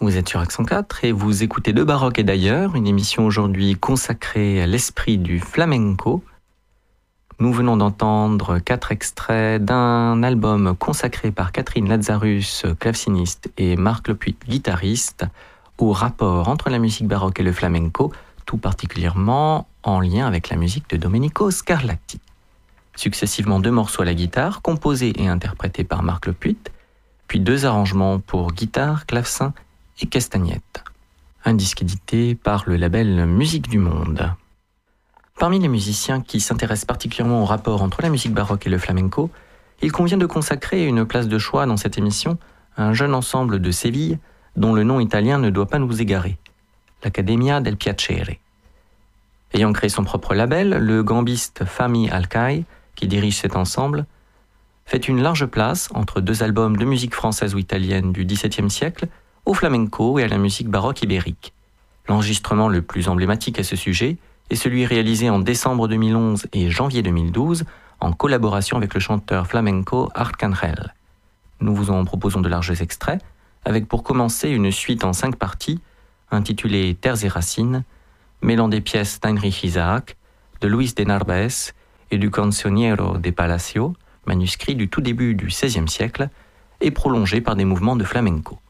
Vous êtes sur Accent 4 et vous écoutez De Baroque et d'ailleurs, une émission aujourd'hui consacrée à l'esprit du flamenco. Nous venons d'entendre 4 extraits d'un album consacré par Catherine Lazarus, claveciniste, et Marc Lepuit, guitariste, au rapport entre la musique baroque et le flamenco, tout particulièrement en lien avec la musique de Domenico Scarlatti. Successivement 2 morceaux à la guitare, composés et interprétés par Marc Lepuit, puis 2 arrangements pour guitare, clavecin et castagnette. Un disque édité par le label Musique du Monde. Parmi les musiciens qui s'intéressent particulièrement au rapport entre la musique baroque et le flamenco, il convient de consacrer une place de choix dans cette émission à un jeune ensemble de Séville dont le nom italien ne doit pas nous égarer, l'Accademia del Piacere. Ayant créé son propre label, le gambiste Fami Alcai, qui dirige cet ensemble, fait une large place entre 2 albums de musique française ou italienne du XVIIe siècle au flamenco et à la musique baroque ibérique. L'enregistrement le plus emblématique à ce sujet est celui réalisé en décembre 2011 et janvier 2012 en collaboration avec le chanteur flamenco Arcángel. Nous vous en proposons de larges extraits, avec pour commencer une suite en 5 parties intitulée Terres et Racines, mêlant des pièces d'Heinrich Isaac, de Luis de Narváez et du Cancionero de Palacio, manuscrit du tout début du XVIe siècle, et prolongé par des mouvements de flamenco.